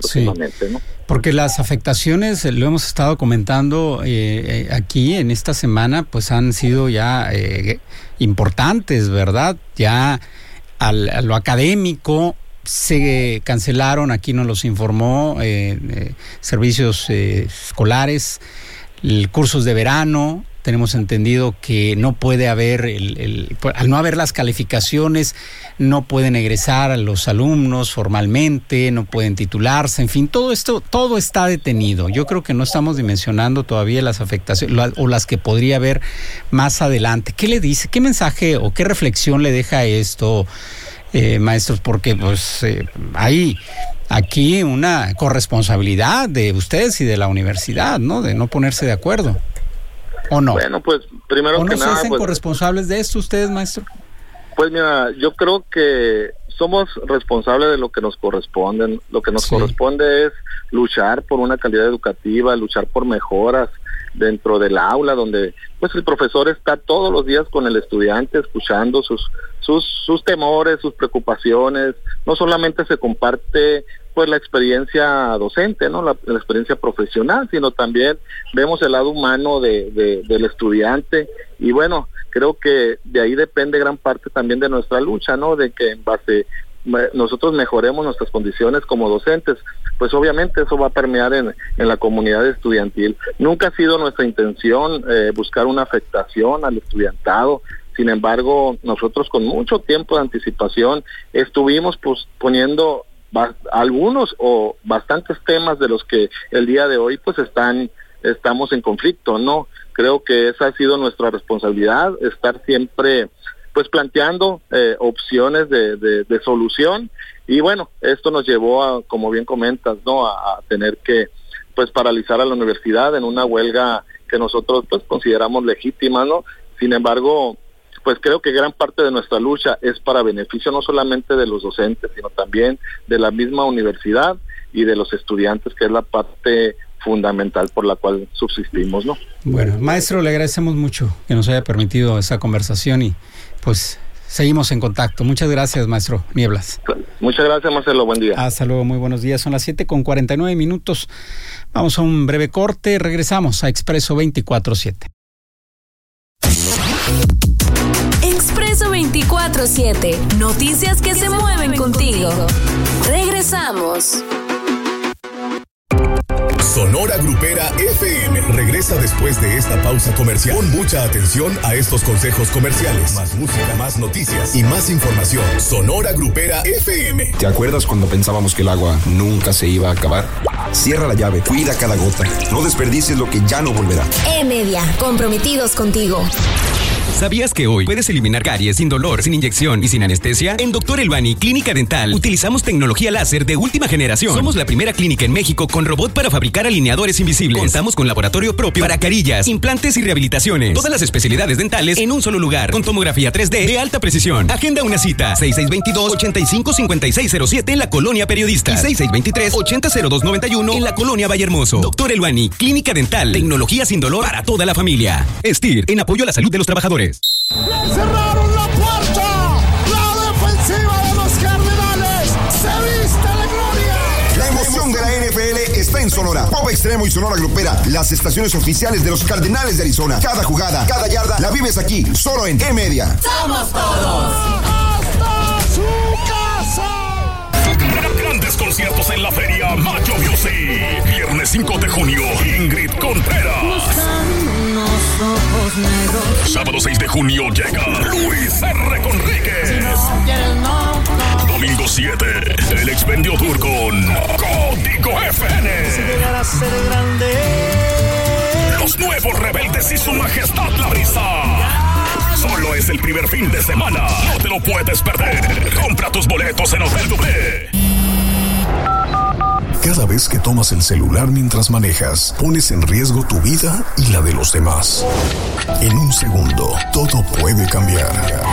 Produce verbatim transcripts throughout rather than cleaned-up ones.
próximamente, sí, ¿no? Porque las afectaciones, lo hemos estado comentando eh, aquí en esta semana, pues han sido ya eh, importantes, ¿verdad? Ya al, a lo académico se cancelaron, aquí nos los informó, eh, eh, servicios eh, escolares, el, cursos de verano. Tenemos entendido que no puede haber, el, el, al no haber las calificaciones, no pueden egresar a los alumnos formalmente, no pueden titularse, en fin, todo esto, todo está detenido. Yo creo que no estamos dimensionando todavía las afectaciones o las que podría haber más adelante. ¿Qué le dice, qué mensaje o qué reflexión le deja esto, eh, maestros? Porque pues eh, hay aquí una corresponsabilidad de ustedes y de la universidad, ¿no? De no ponerse de acuerdo. ¿O no? Bueno, pues primero ¿O no que se nada, hacen pues, corresponsables de esto ustedes, maestro? Pues mira, yo creo que somos responsables de lo que nos corresponde. Lo que nos sí. corresponde es luchar por una calidad educativa, luchar por mejoras dentro del aula, donde pues el profesor está todos los días con el estudiante, escuchando sus sus sus temores, sus preocupaciones. No solamente se comparte pues la experiencia docente, ¿no? La, la experiencia profesional, sino también vemos el lado humano de, de del estudiante. Y bueno, creo que de ahí depende gran parte también de nuestra lucha, ¿no? De que en base nosotros mejoremos nuestras condiciones como docentes, pues obviamente eso va a permear en, en la comunidad estudiantil. Nunca ha sido nuestra intención eh, buscar una afectación al estudiantado. Sin embargo, nosotros con mucho tiempo de anticipación estuvimos pues poniendo ba- algunos o bastantes temas de los que el día de hoy pues están estamos en conflicto, ¿no? Creo que esa ha sido nuestra responsabilidad, estar siempre pues planteando eh, opciones de, de, de solución. Y bueno, esto nos llevó a, como bien comentas, ¿no? A, a tener que pues paralizar a la universidad en una huelga que nosotros pues consideramos legítima, ¿no? Sin embargo, pues creo que gran parte de nuestra lucha es para beneficio no solamente de los docentes, sino también de la misma universidad y de los estudiantes, que es la parte fundamental por la cual subsistimos, ¿no? Bueno, maestro, le agradecemos mucho que nos haya permitido esa conversación y pues seguimos en contacto. Muchas gracias, maestro Nieblas. Muchas gracias, Marcelo. Buen día. Hasta luego, muy buenos días. Son las siete con cuarenta y nueve minutos. Vamos a un breve corte. Regresamos a Expreso veinticuatro siete. Expreso veinticuatro siete. Noticias que se mueven contigo. Regresamos. Sonora Grupera F M regresa después de esta pausa comercial. Pon mucha atención a estos consejos comerciales. Más música, más noticias y más información. Sonora Grupera F M. ¿Te acuerdas cuando pensábamos que el agua nunca se iba a acabar? Cierra la llave, cuida cada gota. No desperdicies lo que ya no volverá. E-Media, comprometidos contigo. ¿Sabías que hoy puedes eliminar caries sin dolor, sin inyección y sin anestesia? En Doctor Elbani Clínica Dental utilizamos tecnología láser de última generación. Somos la primera clínica en México con robot para fabricar alineadores invisibles. Contamos con laboratorio propio para carillas, implantes y rehabilitaciones. Todas las especialidades dentales en un solo lugar, con tomografía tres D de alta precisión. Agenda una cita, seis seis dos dos, ocho cinco cinco seis cero siete en la Colonia Periodista y seis seis dos tres, ocho cero dos nueve uno en la Colonia Vallehermoso. Doctor Elbani Clínica Dental, tecnología sin dolor para toda la familia. STIR, en apoyo a la salud de los trabajadores. ¡Le cerraron la puerta! ¡La defensiva de los Cardenales se viste de gloria! La emoción de la N F L está en Sonora. Pop Extremo y Sonora Grupera, las estaciones oficiales de los Cardenales de Arizona. Cada jugada, cada yarda, la vives aquí, solo en E-Media. ¡Somos todos! ¡Hasta su casa! Grandes conciertos en la feria Mayo Music. Viernes cinco de junio, Ingrid Contreras. Sábado seis de junio llega Luis R. Conríquez. Domingo siete, el Expendio Tour con Código F N. Los Nuevos Rebeldes y Su Majestad La Brisa. Solo es el primer fin de semana. No te lo puedes perder. Compra tus boletos en Hotel Dublé. Cada vez que tomas el celular mientras manejas, pones en riesgo tu vida y la de los demás. En un segundo, todo puede cambiar.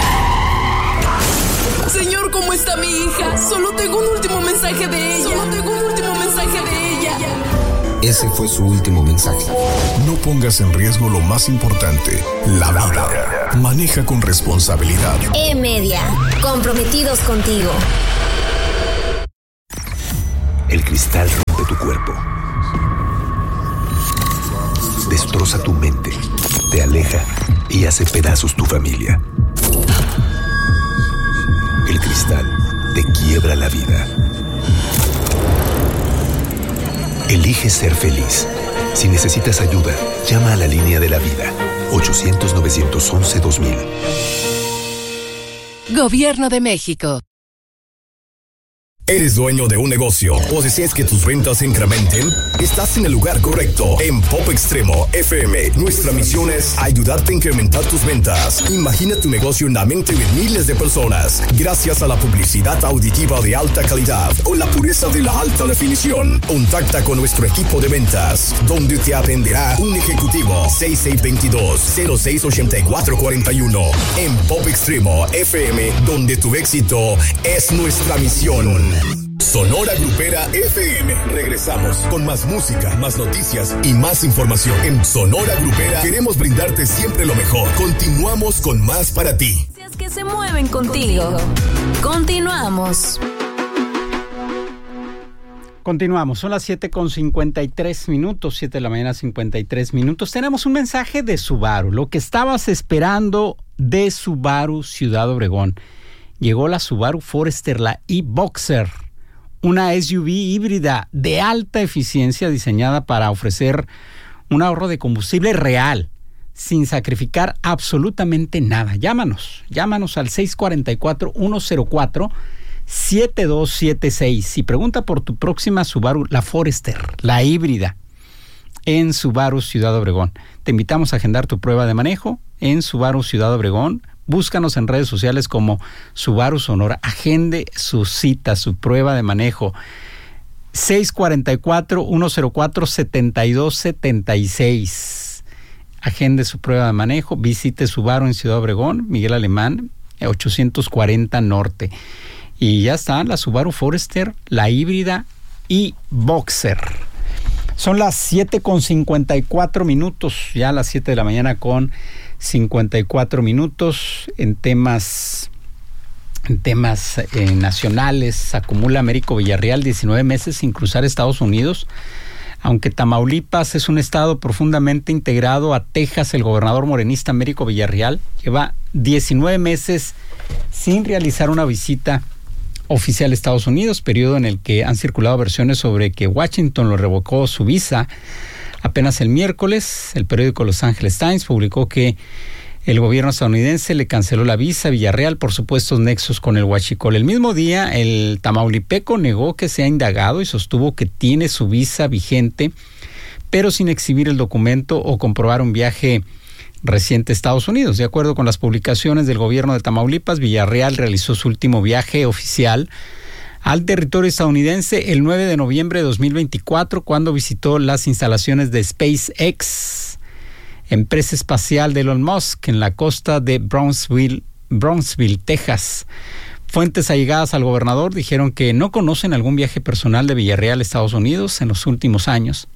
Señor, ¿cómo está mi hija? Solo tengo un último mensaje de ella. Solo tengo un último mensaje de ella. Ese fue su último mensaje. No pongas en riesgo lo más importante, la vida. Maneja con responsabilidad. E-Media, comprometidos contigo. El cristal tu cuerpo. Destroza tu mente, te aleja y hace pedazos tu familia. El cristal te quiebra la vida. Elige ser feliz. Si necesitas ayuda, llama a la línea de la vida. ochocientos, novecientos once, dos mil. Gobierno de México. ¿Eres dueño de un negocio o deseas que tus ventas se incrementen? Estás en el lugar correcto. En Pop Extremo F M, nuestra misión es ayudarte a incrementar tus ventas. Imagina tu negocio en la mente de miles de personas gracias a la publicidad auditiva de alta calidad o la pureza de la alta definición. Contacta con nuestro equipo de ventas, donde te atenderá un ejecutivo. seis seis dos dos, cero seis ocho cuatro cuatro uno. En Pop Extremo F M, donde tu éxito es nuestra misión. Sonora Grupera F M. Regresamos con más música, más noticias y más información. En Sonora Grupera queremos brindarte siempre lo mejor. Continuamos con más para ti. Que se mueven contigo. Continuamos. Continuamos, son las siete con cincuenta y tres minutos, siete de la mañana, cincuenta y tres minutos. Tenemos un mensaje de Subaru, lo que estabas esperando de Subaru Ciudad Obregón. Llegó la Subaru Forester, la e-Boxer, una S U V híbrida de alta eficiencia diseñada para ofrecer un ahorro de combustible real, sin sacrificar absolutamente nada. Llámanos, llámanos al seis cuatro cuatro, uno cero cuatro, siete dos siete seis y pregunta por tu próxima Subaru, la Forester, la híbrida, en Subaru Ciudad Obregón. Te invitamos a agendar tu prueba de manejo en Subaru Ciudad Obregón. Búscanos en redes sociales como Subaru Sonora. Agende su cita, su prueba de manejo. seis cuatro cuatro, uno cero cuatro, siete dos siete seis. Agende su prueba de manejo. Visite Subaru en Ciudad Obregón, Miguel Alemán, ochocientos cuarenta Norte. Y ya está, la Subaru Forester, la híbrida y Boxer. Son las siete con cincuenta y cuatro minutos, ya a las siete de la mañana con cincuenta y cuatro minutos. En temas en temas eh, nacionales, acumula Américo Villarreal diecinueve meses sin cruzar Estados Unidos. Aunque Tamaulipas es un estado profundamente integrado a Texas, el gobernador morenista Américo Villarreal lleva diecinueve meses sin realizar una visita oficial a Estados Unidos, periodo en el que han circulado versiones sobre que Washington lo revocó su visa. Apenas el miércoles, el periódico Los Angeles Times publicó que el gobierno estadounidense le canceló la visa a Villarreal por supuestos nexos con el huachicol. El mismo día, el tamaulipeco negó que sea indagado y sostuvo que tiene su visa vigente, pero sin exhibir el documento o comprobar un viaje reciente a Estados Unidos. De acuerdo con las publicaciones del gobierno de Tamaulipas, Villarreal realizó su último viaje oficial al territorio estadounidense el nueve de noviembre de dos mil veinticuatro, cuando visitó las instalaciones de SpaceX, empresa espacial de Elon Musk, en la costa de Brownsville, Brownsville, Texas. Fuentes allegadas al gobernador dijeron que no conocen algún viaje personal de Villarreal a Estados Unidos en los últimos años,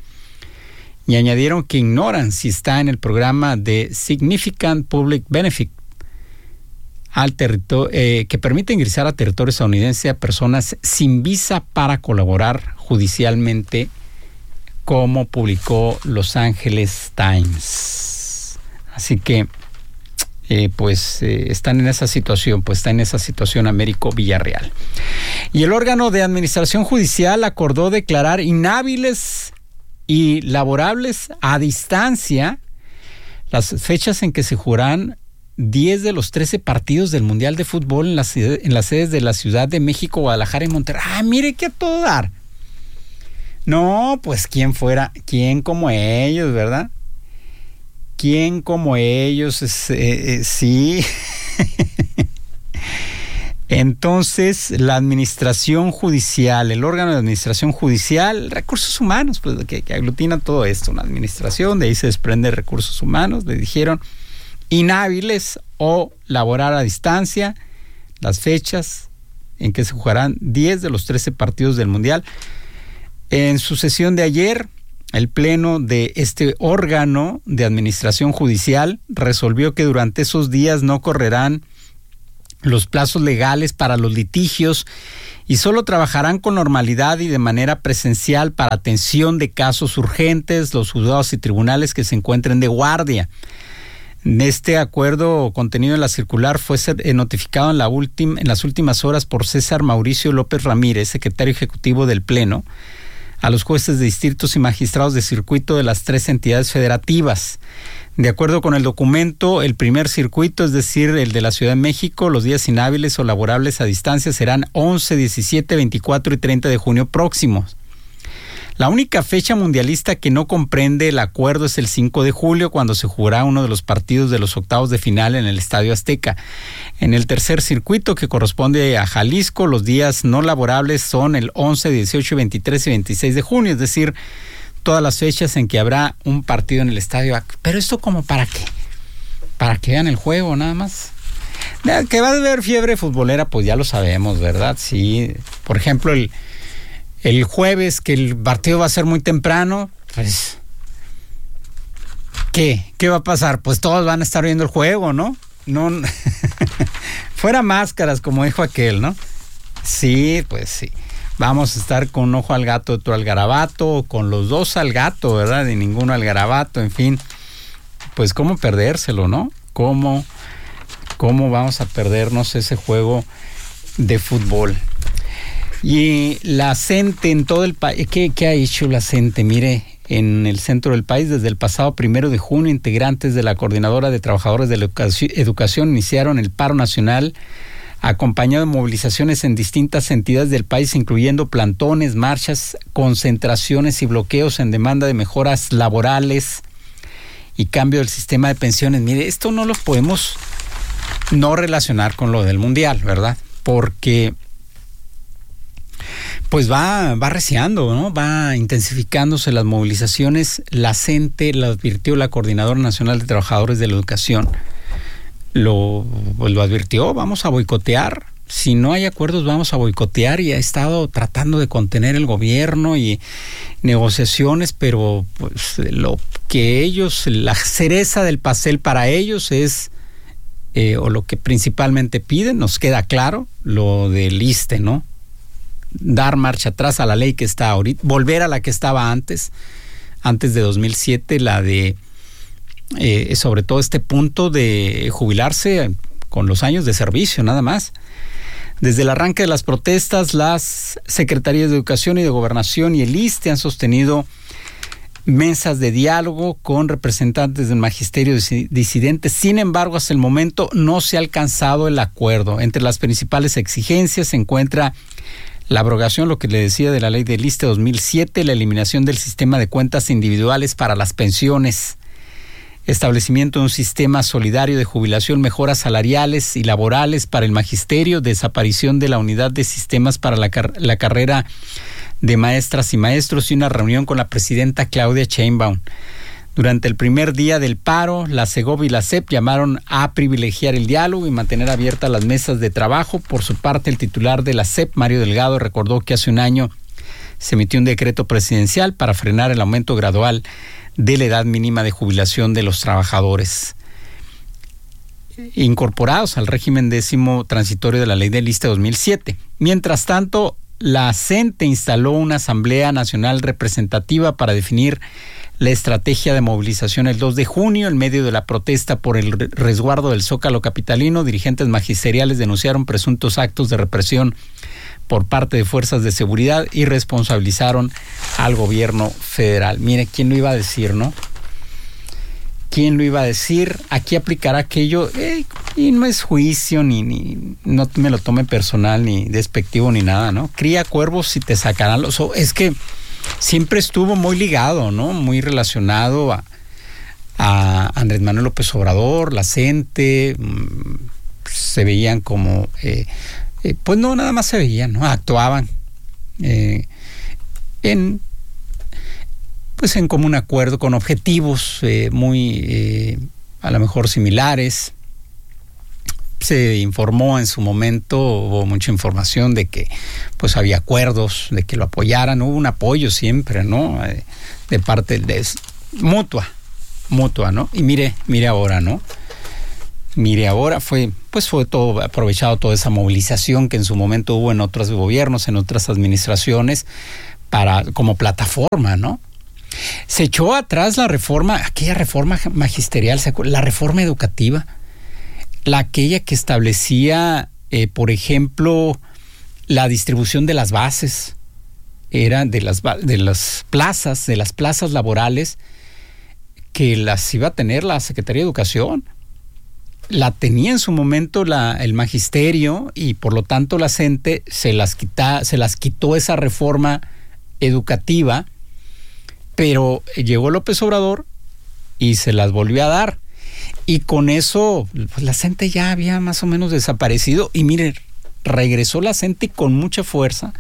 y añadieron que ignoran si está en el programa de Significant Public Benefit al territorio, eh, que permite ingresar a territorio estadounidense a personas sin visa para colaborar judicialmente, como publicó Los Angeles Times. Así que eh, pues eh, están en esa situación, pues está en esa situación Américo Villarreal. Y el órgano de administración judicial acordó declarar inhábiles y laborables a distancia las fechas en que se jugarán diez de los trece partidos del Mundial de Fútbol en las, en las sedes de la Ciudad de México, Guadalajara y Monterrey. ¡Ah, mire que a todo dar! No, pues quién fuera, quién como ellos, ¿verdad? ¿Quién como ellos? Es, eh, eh, sí. Entonces, la administración judicial, el órgano de administración judicial, recursos humanos, pues que, que aglutina todo esto, una administración, de ahí se desprende recursos humanos, le dijeron inhábiles o laborar a distancia las fechas en que se jugarán diez de los trece partidos del Mundial. En su sesión de ayer, el pleno de este órgano de administración judicial resolvió que durante esos días no correrán los plazos legales para los litigios y solo trabajarán con normalidad y de manera presencial para atención de casos urgentes, los juzgados y tribunales que se encuentren de guardia. Este acuerdo contenido en la circular fue notificado en, la última, en las últimas horas por César Mauricio López Ramírez, secretario ejecutivo del Pleno, a los jueces de distritos y magistrados de circuito de las tres entidades federativas. De acuerdo con el documento, el primer circuito, es decir, el de la Ciudad de México, los días inhábiles o laborables a distancia serán once, diecisiete, veinticuatro y treinta de junio próximos. La única fecha mundialista que no comprende el acuerdo es el cinco de julio, cuando se jugará uno de los partidos de los octavos de final en el Estadio Azteca. En el tercer circuito, que corresponde a Jalisco, los días no laborables son el once, dieciocho, veintitrés y veintiséis de junio, es decir, todas las fechas en que habrá un partido en el estadio. Pero esto, ¿como para qué? Para que vean el juego nada más. Que va a haber fiebre futbolera, pues ya lo sabemos, ¿verdad? Sí, por ejemplo, el El jueves, que el partido va a ser muy temprano, pues, ¿qué? ¿Qué va a pasar? Pues todos van a estar viendo el juego, ¿no? No, fuera máscaras, como dijo aquel, ¿no? Sí, pues sí. Vamos a estar con un ojo al gato, otro al garabato, o con los dos al gato, ¿verdad? Y ninguno al garabato, en fin. Pues cómo perdérselo, ¿no? ¿Cómo, cómo vamos a perdernos ese juego de fútbol? Y la CENTE en todo el país, ¿qué, ¿qué ha hecho la CENTE? Mire, en el centro del país, desde el pasado primero de junio, integrantes de la Coordinadora de Trabajadores de la Educación iniciaron el paro nacional, acompañado de movilizaciones en distintas entidades del país, incluyendo plantones, marchas, concentraciones y bloqueos en demanda de mejoras laborales y cambio del sistema de pensiones. Mire, esto no lo podemos no relacionar con lo del Mundial, ¿verdad? Porque pues va, va arreciando, ¿no? Va intensificándose las movilizaciones. La CENTE lo advirtió la Coordinadora Nacional de Trabajadores de la Educación. Lo, pues lo advirtió, vamos a boicotear. Si no hay acuerdos, vamos a boicotear, y ha estado tratando de contener el gobierno y negociaciones, pero pues lo que ellos, la cereza del pastel para ellos es, eh, o lo que principalmente piden, nos queda claro, lo del ISSSTE, ¿no? Dar marcha atrás a la ley que está ahorita, volver a la que estaba antes, antes de dos mil siete, la de, eh, sobre todo este punto de jubilarse con los años de servicio, nada más. Desde el arranque de las protestas, las Secretarías de Educación y de Gobernación y el ISSSTE han sostenido mesas de diálogo con representantes del magisterio disidente. Sin embargo, hasta el momento no se ha alcanzado el acuerdo. Entre las principales exigencias se encuentra la abrogación, lo que le decía, de la ley del ISSSTE dos mil siete, la eliminación del sistema de cuentas individuales para las pensiones, establecimiento de un sistema solidario de jubilación, mejoras salariales y laborales para el magisterio, desaparición de la unidad de sistemas para la, car- la carrera de maestras y maestros, y una reunión con la presidenta Claudia Sheinbaum. Durante el primer día del paro, la SEGOV y la S E P llamaron a privilegiar el diálogo y mantener abiertas las mesas de trabajo. Por su parte, el titular de la S E P, Mario Delgado, recordó que hace un año se emitió un decreto presidencial para frenar el aumento gradual de la edad mínima de jubilación de los trabajadores incorporados al régimen décimo transitorio de la ley del ISSSTE dos mil siete. Mientras tanto, la CENTE instaló una Asamblea Nacional Representativa para definir la estrategia de movilización el dos de junio. En medio de la protesta por el resguardo del Zócalo capitalino, dirigentes magisteriales denunciaron presuntos actos de represión por parte de fuerzas de seguridad y responsabilizaron al gobierno federal. Mire, ¿quién lo iba a decir, no? ¿Quién lo iba a decir? Aquí aplicará aquello, eh, y no es juicio, ni, ni no me lo tome personal, ni despectivo, ni nada, ¿no? Cría cuervos y te sacarán los ojos. Es que siempre estuvo muy ligado, ¿no? Muy relacionado a, a Andrés Manuel López Obrador, la CENTE, mmm, se veían como, eh, eh, pues no, nada más se veían, ¿no? Actuaban eh, en, pues en común acuerdo, con objetivos eh, muy, eh, a lo mejor similares. Se informó en su momento, hubo mucha información de que pues había acuerdos, de que lo apoyaran, hubo un apoyo siempre, ¿no? Eh, de parte de mutua, mutua, ¿no? Y mire, mire ahora, ¿no? Mire ahora, fue pues fue todo aprovechado, toda esa movilización que en su momento hubo en otros gobiernos, en otras administraciones, para como plataforma, ¿no? Se echó atrás la reforma, aquella reforma magisterial, la reforma educativa, la aquella que establecía, eh, por ejemplo, la distribución de las bases, era de las, de las plazas, de las plazas laborales, que las iba a tener la Secretaría de Educación. La tenía en su momento la, el magisterio, y por lo tanto la CENTE se las, quita, se las quitó esa reforma educativa, pero llegó López Obrador y se las volvió a dar. Y con eso, pues la CENTE ya había más o menos desaparecido. Y mire, regresó la CENTE con mucha fuerza,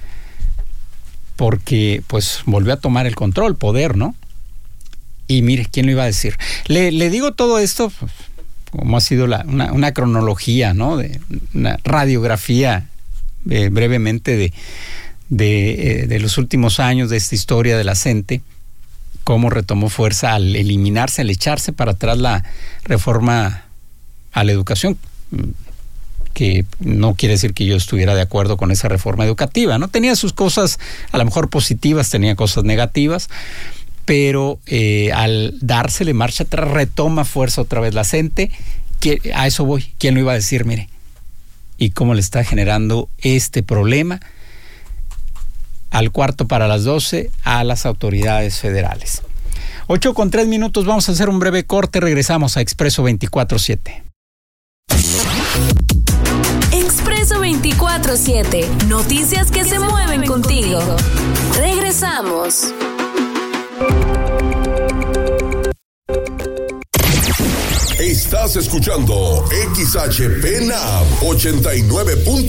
porque pues volvió a tomar el control, poder, ¿no? Y mire, ¿quién lo iba a decir? Le, le digo todo esto, pues, como ha sido la, una, una cronología, ¿no? De una radiografía eh, brevemente de, de, eh, de los últimos años de esta historia de la CENTE, cómo retomó fuerza al eliminarse, al echarse para atrás la reforma a la educación, que no quiere decir que yo estuviera de acuerdo con esa reforma educativa, ¿no? Tenía sus cosas a lo mejor positivas, tenía cosas negativas, pero eh, al dársele marcha atrás, retoma fuerza otra vez la CENTE. Que, a eso voy, ¿quién lo iba a decir? Mire, y cómo le está generando este problema al cuarto para las doce a las autoridades federales. Ocho con tres minutos, vamos a hacer un breve corte, regresamos a Expreso veinticuatro siete. Expreso veinticuatro siete, noticias que se mueven contigo. Regresamos. Estás escuchando X H P N A M ochenta y nueve punto